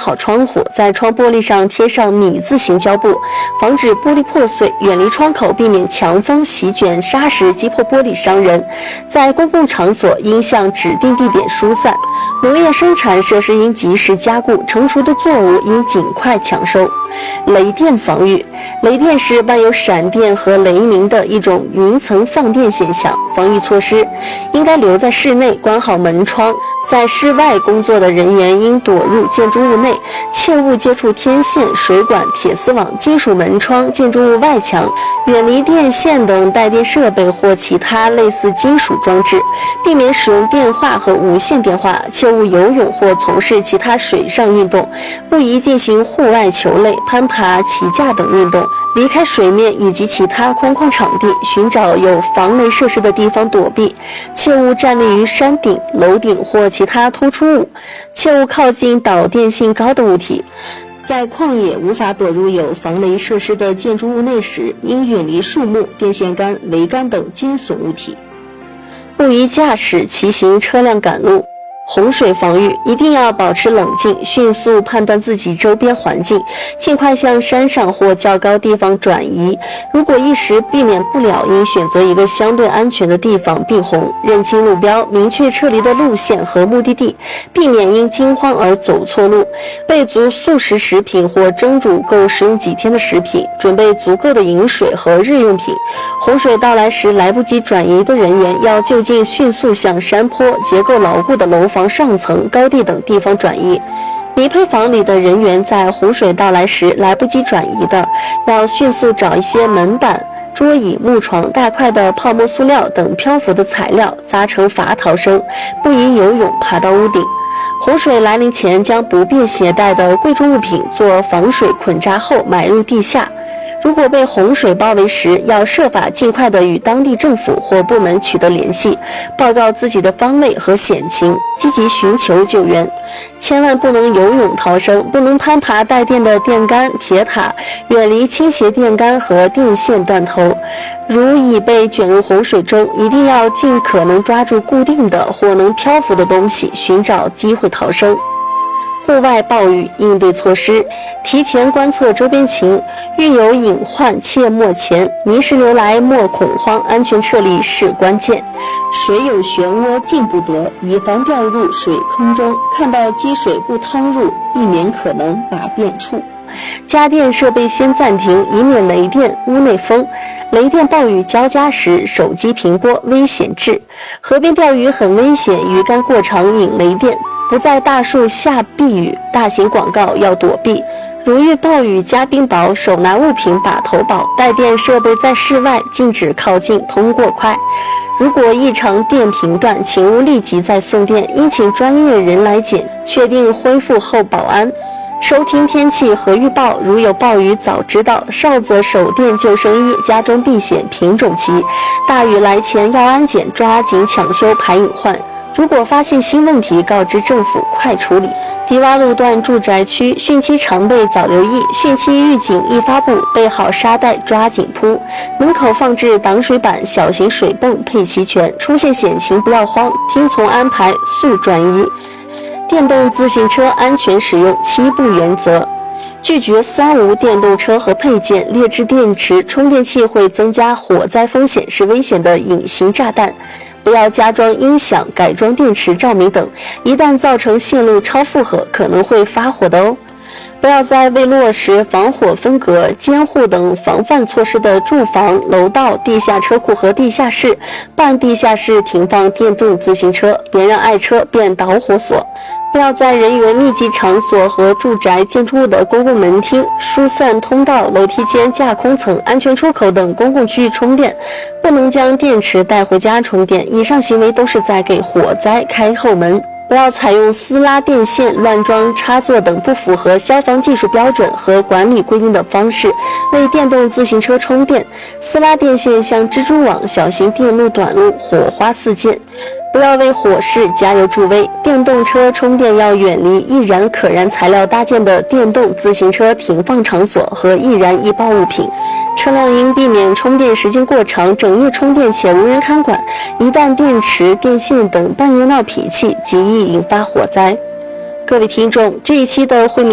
好窗户，在窗玻璃上贴上米字形胶布，防止玻璃破碎，远离窗口，避免强风席卷沙石击破玻璃伤人。在公共场所应向指定地点疏散。农业生产设施应及时加固，成熟的作物应尽快抢收。雷电防御，雷电是伴有闪电和雷鸣的一种云层放电现象，防御措施应该留在室内，关好门窗。在室外工作的人员应躲入建筑物内，切勿接触天线、水管、铁丝网、金属门窗、建筑物外墙，远离电线等带电设备或其他类似金属装置，避免使用电话和无线电话，切勿游泳或从事其他水上运动，不宜进行户外球类、攀爬、骑架等运动。离开水面以及其他空旷场地，寻找有防雷设施的地方躲避，切勿站立于山顶、楼顶或其他突出物，切勿靠近导电性高的物体。在旷野无法躲入有防雷设施的建筑物内时，应远离树木、电线杆、桅杆等尖耸物体。不宜驾驶骑行车辆赶路。洪水防御一定要保持冷静，迅速判断自己周边环境，尽快向山上或较高地方转移。如果一时避免不了，应选择一个相对安全的地方避洪，认清路标，明确撤离的路线和目的地，避免因惊慌而走错路。备足速食食品或蒸煮够食用几天的食品，准备足够的饮水和日用品。洪水到来时来不及转移的人员要就近迅速向山坡、结构牢固的楼房上层、高地等地方转移。泥坯房里的人员在洪水到来时来不及转移的，要迅速找一些门板、桌椅、木床、大块的泡沫塑料等漂浮的材料，扎成筏逃生，不宜游泳爬到屋顶。洪水来临前，将不便携带的贵重物品做防水捆扎后埋入地下。如果被洪水包围时，要设法尽快地与当地政府或部门取得联系，报告自己的方位和险情，积极寻求救援。千万不能游泳逃生，不能攀爬带电的电杆、铁塔，远离倾斜电杆和电线断头。如已被卷入洪水中，一定要尽可能抓住固定的或能漂浮的东西，寻找机会逃生。户外暴雨应对措施，提前观测周边情，遇有隐患切莫前，泥石流来莫恐慌，安全撤离是关键。水有漩涡进不得，以防掉入水坑中，看到积水不趟入，避免可能把电触。家电设备先暂停，以免雷电、屋内风。雷电暴雨交加时，手机屏波危险至。河边钓鱼很危险，鱼竿过长引雷电。不在大树下避雨，大型广告要躲避。如遇暴雨加冰雹，手拿物品把头保。带电设备在室外，禁止靠近，通过快。如果异常电频断，请勿立即再送电，应请专业人来检，确定恢复后保安。收听天气和预报，如有暴雨早知道。少则手电救生衣，家中避险品种齐。大雨来前要安检，抓紧抢修排隐患。如果发现新问题，告知政府，快处理。低洼路段住宅区汛期常备早留意，汛期预警一发布，备好沙袋抓紧铺。门口放置挡水板、小型水泵配齐全，出现险情不要慌，听从安排速转移。电动自行车安全使用7不原则。拒绝三无电动车和配件，劣质电池、充电器会增加火灾风险，是危险的隐形炸弹。不要加装音响、改装电池、照明等，一旦造成线路超负荷，可能会发火的哦。不要在未落实防火分隔、监护等防范措施的住房、楼道、地下车库和地下室、半地下室停放电动自行车，别让爱车变导火索。不要在人员密集场所和住宅建筑物的公共门厅、疏散通道、楼梯间、架空层、安全出口等公共区域充电，不能将电池带回家充电。以上行为都是在给火灾开后门。不要采用私拉电线、乱装插座等不符合消防技术标准和管理规定的方式为电动自行车充电。私拉电线像蜘蛛网，小心电路短路，火花四溅。不要为火势加油助威，电动车充电要远离易燃可燃材料搭建的电动自行车停放场所和易燃易爆物品。车辆应避免充电时间过长、整夜充电且无人看管，一旦电池、电线等半夜闹脾气，极易引发火灾。各位听众，这一期的惠民